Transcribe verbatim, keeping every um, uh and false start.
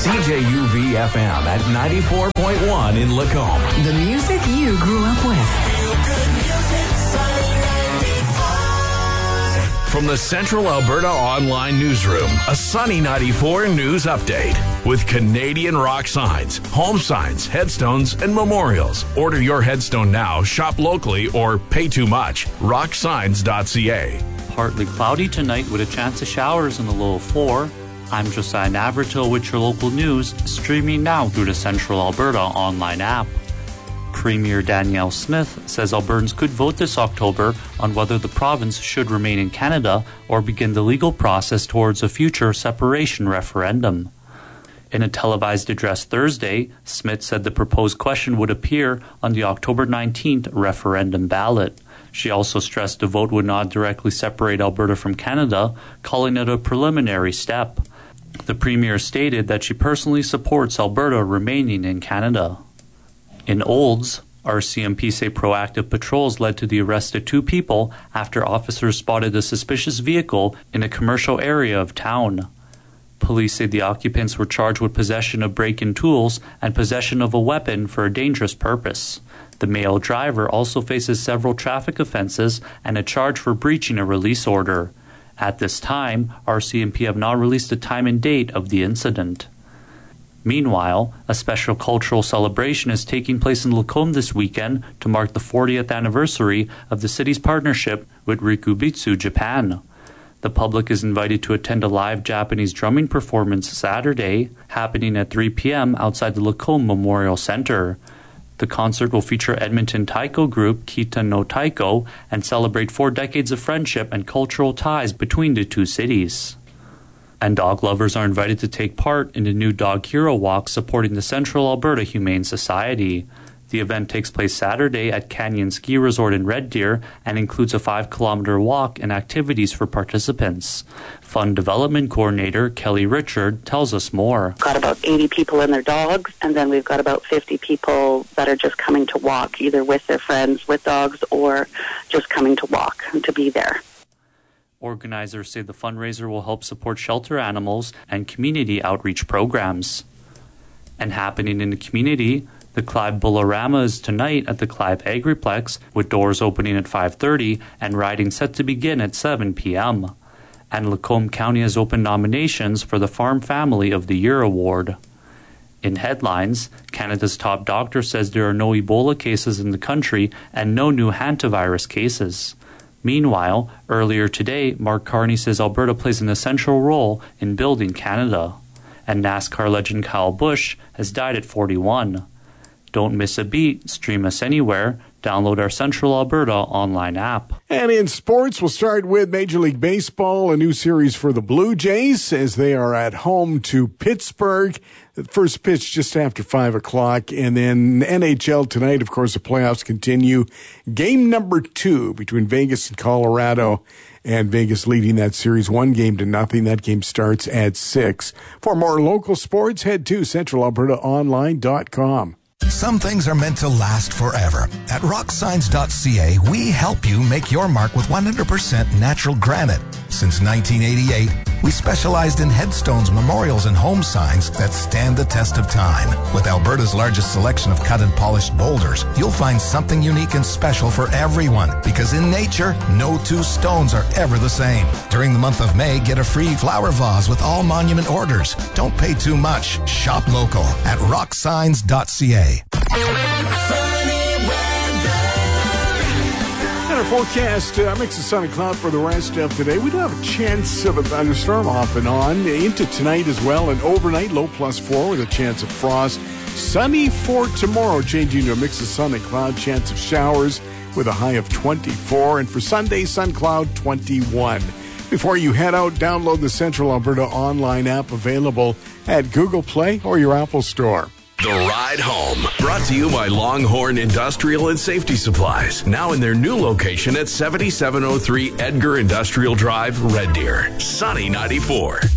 C J U V F M at ninety-four point one in Lacombe. The music you grew up with. From the Central Alberta Online Newsroom, a Sunny ninety-four news update with Canadian rock signs, home signs, headstones, and memorials. Order your headstone now, shop locally, or pay too much. rock signs dot c a. Partly cloudy tonight with a chance of showers in the low four. I'm Josiah Navratil with your local news, streaming now through the Central Alberta online app. Premier Danielle Smith says Albertans could vote this October on whether the province should remain in Canada or begin the legal process towards a future separation referendum. In a televised address Thursday, Smith said the proposed question would appear on the October nineteenth referendum ballot. She also stressed the vote would not directly separate Alberta from Canada, calling it a preliminary step. The Premier stated that she personally supports Alberta remaining in Canada. In Olds, R C M P say proactive patrols led to the arrest of two people after officers spotted a suspicious vehicle in a commercial area of town. Police say the occupants were charged with possession of break-in tools and possession of a weapon for a dangerous purpose. The male driver also faces several traffic offenses and a charge for breaching a release order. At this time, R C M P have not released the time and date of the incident. Meanwhile, a special cultural celebration is taking place in Lacombe this weekend to mark the fortieth anniversary of the city's partnership with Rikubitsu Japan. The public is invited to attend a live Japanese drumming performance Saturday, happening at three p.m. outside the Lacombe Memorial Centre. The concert will feature Edmonton taiko group Kita no Taiko and celebrate four decades of friendship and cultural ties between the two cities. And dog lovers are invited to take part in the new Dog Hero Walk supporting the Central Alberta Humane Society. The event takes place Saturday at Canyon Ski Resort in Red Deer and includes a five-kilometer walk and activities for participants. Fund Development Coordinator Kelly Richard tells us more. Got about eighty people and their dogs, and then we've got about fifty people that are just coming to walk, either with their friends, with dogs, or just coming to walk and to be there. Organizers say the fundraiser will help support shelter animals and community outreach programs. And happening in the community, the Clive Bullarama is tonight at the Clive Agriplex, with doors opening at five thirty and riding set to begin at seven p.m. And Lacombe County has opened nominations for the Farm Family of the Year Award. In headlines, Canada's top doctor says there are no Ebola cases in the country and no new hantavirus cases. Meanwhile, earlier today, Mark Carney says Alberta plays an essential role in building Canada. And NASCAR legend Kyle Busch has died at forty-one. Don't miss a beat. Stream us anywhere. Download our Central Alberta online app. And in sports, we'll start with Major League Baseball, a new series for the Blue Jays as they are at home to Pittsburgh. The first pitch just after five o'clock. And then N H L tonight, of course, the playoffs continue. Game number two between Vegas and Colorado. And Vegas leading that series one game to nothing. That game starts at six. For more local sports, head to central alberta online dot com. Some things are meant to last forever. At rock signs dot c a, we help you make your mark with one hundred percent natural granite. Since nineteen eighty-eight, we specialized in headstones, memorials, and home signs that stand the test of time. With Alberta's largest selection of cut and polished boulders, you'll find something unique and special for everyone. Because in nature, no two stones are ever the same. During the month of May, get a free flower vase with all monument orders. Don't pay too much. Shop local at rock signs dot c a. And our forecast, uh, mix of sun and cloud for the rest of today. We do have a chance of a thunderstorm off and on into tonight as well. And overnight, low plus four with a chance of frost. Sunny for tomorrow, changing to a mix of sun and cloud, chance of showers with a high of twenty-four. And for Sunday, sun cloud twenty-one. Before you head out, download the Central Alberta online app available at Google Play or your Apple Store. The Ride Home, brought to you by Longhorn Industrial and Safety Supplies, now in their new location at seventy-seven oh three Edgar Industrial Drive, Red Deer. Sunny ninety-four.